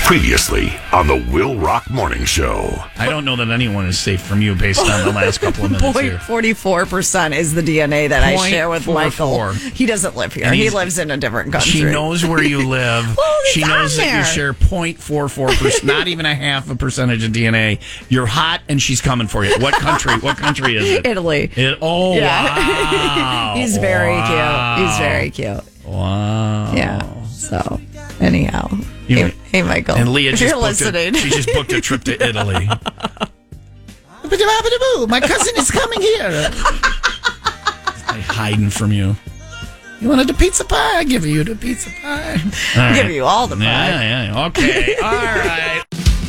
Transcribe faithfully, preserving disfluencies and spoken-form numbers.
Previously on the Will Rock Morning Show. I don't know that anyone is safe from you based on the last couple of minutes Boy, here. forty-four percent is the D N A that I Point share with four Michael. four. He doesn't live here. And He he's- lives in a different country. She knows where you live. Well, it's she knows on that you there. share zero point four four percent, not even a half a percentage of D N A. You're hot and she's coming for you. What country? What country is it? Italy. It, oh, Yeah. wow. He's very Wow. cute. He's very cute. Wow. Yeah. So, anyhow. You- hey, hey, Michael. And Leah if just you're booked listening. A, she just booked a trip to Italy. My cousin is coming here. I'm hiding from you. You wanted the pizza pie? I give you the pizza pie. All I'll right. give you all the pie. Yeah, yeah. Okay. All right.